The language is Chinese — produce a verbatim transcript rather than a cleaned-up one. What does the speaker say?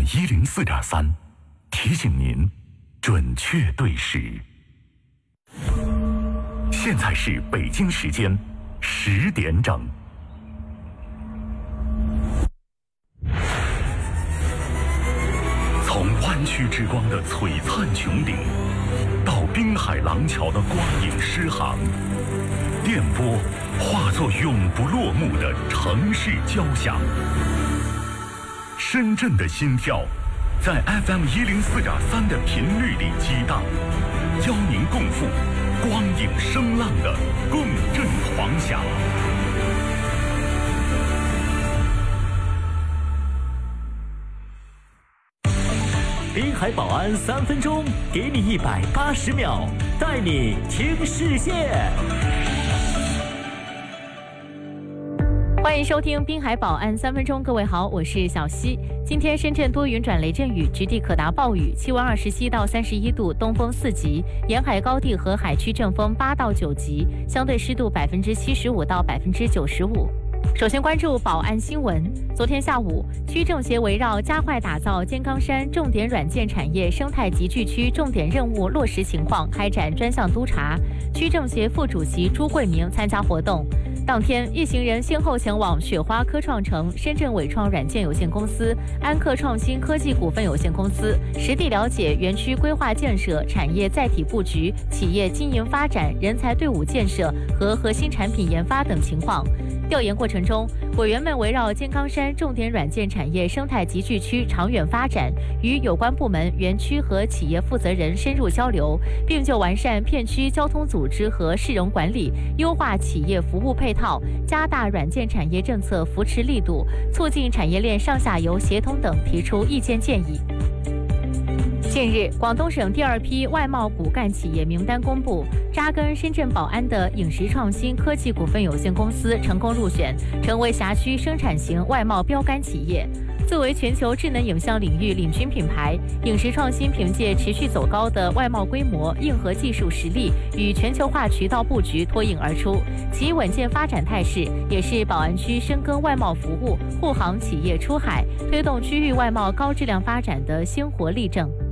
一零四点三，提醒您准确对时。现在是北京时间十点整。从湾区之光的璀璨穹顶，到滨海廊桥的光影诗行，电波化作永不落幕的城市交响。深圳的心跳在 F M 一零四点三的频率里激荡，邀您共赴光影声浪的共振狂想。 滨海保安三分钟，给你一百八十秒，带你听世界。 欢迎收听滨海保安三分钟，各位好，我是小溪。今天深圳多云转雷阵雨，局地可达暴雨，气温二十七到三十一度，东风四级，沿海高地和海区阵风八到九级，相对湿度百分之七十五到百分之九十五。首先关注保安新闻。昨天下午，区政协围绕加快打造尖冈山重点软件产业生态集聚区重点任务落实情况开展专项督查。区政协副主席朱桂明参加活动。当天，一行人先后前往雪花科创城、深圳伟创软件有限公司、安克创新科技股份有限公司，实地了解园区规划建设、产业载体布局、企业经营发展、人才队伍建设和核心产品研发等情况。调研过程中，委员们围绕尖冈山重点软件产业生态集聚区长远发展，与有关部门、园区和企业负责人深入交流，并就完善片区交通组织和市容管理、优化企业服务配套、加大软件产业政策扶持力度、促进产业链上下游协同等提出意见建议。近日，广东省第二批外贸骨干企业名单公布，扎根深圳宝安的影实创新科技股份有限公司成功入选，成为辖区生产型外贸标杆企业。作为全球智能影像领域领军品牌，影实创新凭借持续走高的外贸规模、硬核技术实力与全球化渠道布局脱颖而出，其稳健发展态势也是宝安区深耕外贸服务、护航企业出海、推动区域外贸高质量发展的鲜活例证。